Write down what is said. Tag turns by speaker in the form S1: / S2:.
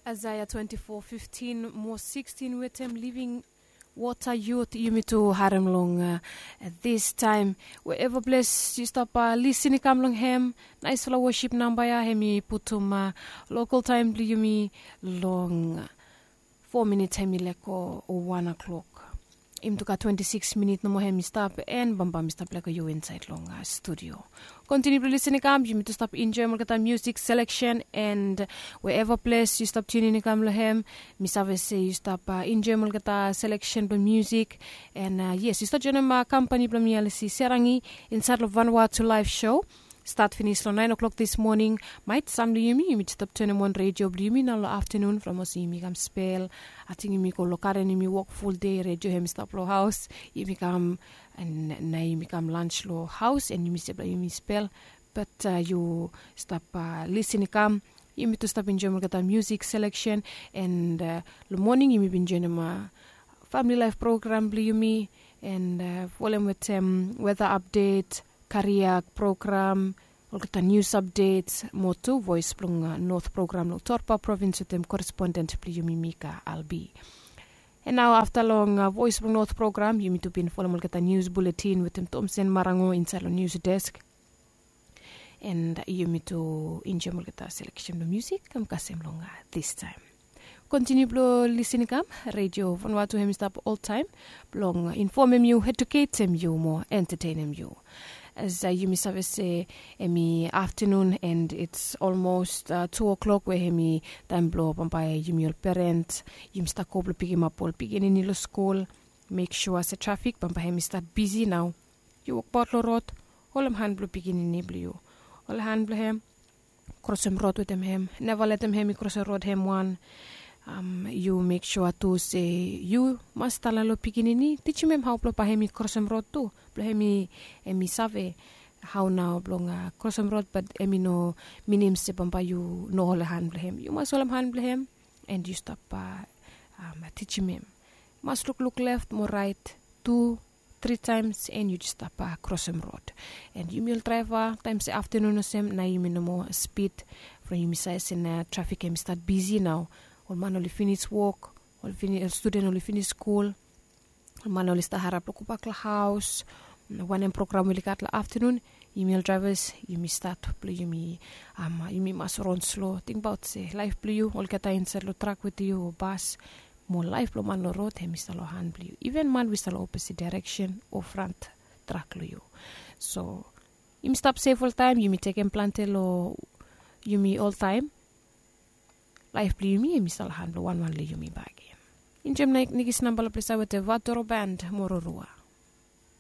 S1: Isaiah 24:15, more 16 with him living water youth yumitu harem long at this time wherever bless you stop listening kam long hem nice for worship number ya hemi putum local time yumi long 4 minutes hemi leko 1 o'clock imtuka 26 minutes no mo hemi stop and bamba mi stop leko you inside long studio. Continue to listen kam you to stop enjoy more music selection and wherever place you stop tuning kam lahem mi save say you stop enjoy more selection of music and yes you start joining my company from LC Serangi inside of Vanuatu live show start finish lo 9 o'clock this morning might some yumi stop turning on radio yumi na lo afternoon from us yumi kam spell I think yumi ko lo karen yumi work full day radio hem stop lo house yumi kam and na yumi kam lunch lo house and yumi spell but you stop listening kam yumi to stop enjoy more music selection and the morning yumi been joining my family life program yumi and volume with weather update career program olkata news updates motu voice plung north program lo Torpa province with them correspondent yumi Mika Albi. And now after long voice plung north program yumi to bin follow olkata news bulletin with them Thompson Marango inside the news desk and yumi to enjoy olkata selection of music kam kasem long this time. Continue blo listening kam radio Vanuatu hem stop all time long inform you educate you more entertain you as you miss say emi afternoon and it's almost 2 o'clock where hemi time blow pampai you parent you must couple picking up all picking in school make sure the traffic pampai hemi start busy now you walk Portlo road all hand blow picking in blue all hand blow him cross him road with him never let him cross the road him one you make sure to say you must talalo pikinini teach him how plo pahemi crossem road too plehemi emi save how now blonga crossem road but emi no minim se pampa you no hole hand blehem you must hole hand blehem and you stop teach him must look left more right 2-3 times and you just stop crossem road and you will driver times afternoon sem na you minimo speed from you size in traffic em start busy now. All man only finish work, all student only finish school, all man only start harap look back la house. One program will cut la afternoon. Email drivers, you may start play you may must run slow. Think about say life play you all kata inside lo truck with you bus. More life lo man lo road he mista lo hand play you. Even man we lo opposite direction or front truck lo you. So you may stop safe all time. You may take implant lo you may all time. Life play yumi misal handlo one le yumi bagi. Injem naik nigis nambal plesa with the Vatoro band Mororua.